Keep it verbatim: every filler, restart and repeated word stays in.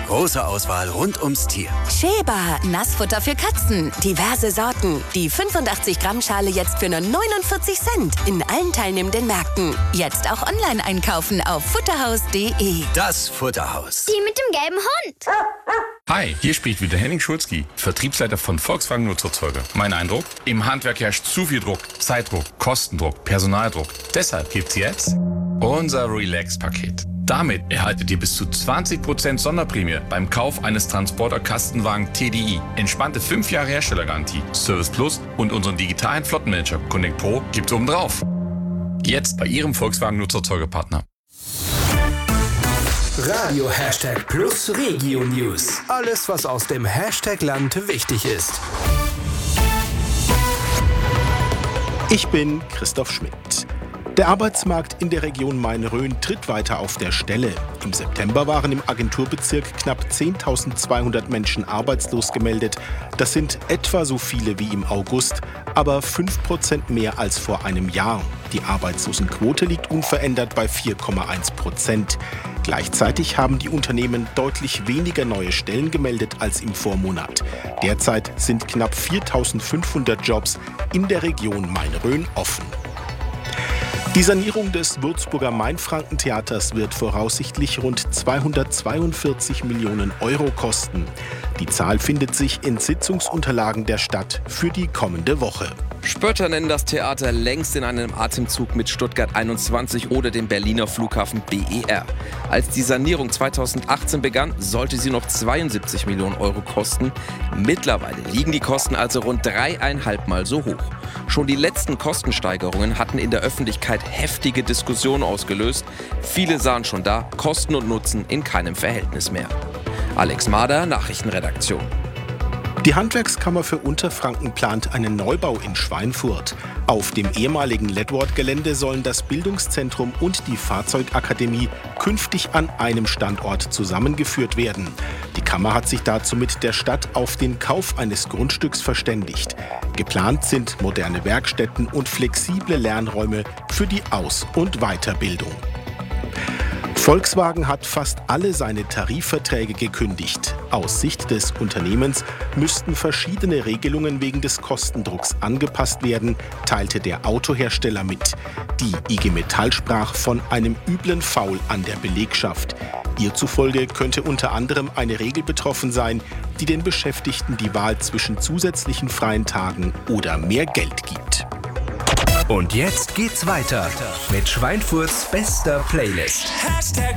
Große Auswahl rund ums Tier. Sheba, Nassfutter für Katzen. Diverse Sorten. Die fünfundachtzig Gramm Schale jetzt für nur neunundvierzig Cent. In allen teilnehmenden Märkten. Jetzt auch online einkaufen auf futterhaus punkt de. Das Futterhaus. Die mit dem gelben Hund. Hi, hier spricht wieder Henning Schulzki, Vertriebsleiter von Volkswagen Nutzfahrzeuge. Mein Eindruck? Im Handwerk herrscht zu viel Druck. Zeitdruck, Kostendruck, Personaldruck. Deshalb gibt's jetzt unser Relax-Paket. Damit erhaltet ihr bis zu zwanzig Prozent Sonderprämie beim Kauf eines Transporter-Kastenwagen T D I. Entspannte fünf Jahre Herstellergarantie, Service Plus und unseren digitalen Flottenmanager Connect Pro gibt's obendrauf. Jetzt bei Ihrem Volkswagen Nutzfahrzeugepartner. Radio Hashtag Plus Regio News. Alles, was aus dem Hashtag-Land wichtig ist. Ich bin Christoph Schmidt. Der Arbeitsmarkt in der Region Main-Rhön tritt weiter auf der Stelle. Im September waren im Agenturbezirk knapp zehntausendzweihundert Menschen arbeitslos gemeldet. Das sind etwa so viele wie im August, aber fünf Prozent mehr als vor einem Jahr. Die Arbeitslosenquote liegt unverändert bei vier Komma eins Prozent. Gleichzeitig haben die Unternehmen deutlich weniger neue Stellen gemeldet als im Vormonat. Derzeit sind knapp viertausendfünfhundert Jobs in der Region Main-Rhön offen. Die Sanierung des Würzburger Mainfranken-Theaters wird voraussichtlich rund zweihundertzweiundvierzig Millionen Euro kosten. Die Zahl findet sich in Sitzungsunterlagen der Stadt für die kommende Woche. Spötter nennen das Theater längst in einem Atemzug mit Stuttgart einundzwanzig oder dem Berliner Flughafen B E R. Als die Sanierung zweitausendachtzehn begann, sollte sie noch zweiundsiebzig Millionen Euro kosten. Mittlerweile liegen die Kosten also rund dreieinhalb Mal so hoch. Schon die letzten Kostensteigerungen hatten in der Öffentlichkeit heftige Diskussionen ausgelöst. Viele sahen schon da Kosten und Nutzen in keinem Verhältnis mehr. Alex Mader, Nachrichtenredaktion. Die Handwerkskammer für Unterfranken plant einen Neubau in Schweinfurt. Auf dem ehemaligen Ledward-Gelände sollen das Bildungszentrum und die Fahrzeugakademie künftig an einem Standort zusammengeführt werden. Die Kammer hat sich dazu mit der Stadt auf den Kauf eines Grundstücks verständigt. Geplant sind moderne Werkstätten und flexible Lernräume für die Aus- und Weiterbildung. Volkswagen hat fast alle seine Tarifverträge gekündigt. Aus Sicht des Unternehmens müssten verschiedene Regelungen wegen des Kostendrucks angepasst werden, teilte der Autohersteller mit. Die I G Metall sprach von einem üblen Foul an der Belegschaft. Ihr zufolge könnte unter anderem eine Regel betroffen sein, die den Beschäftigten die Wahl zwischen zusätzlichen freien Tagen oder mehr Geld gibt. Und jetzt geht's weiter mit Schweinfurts bester Playlist. Hashtag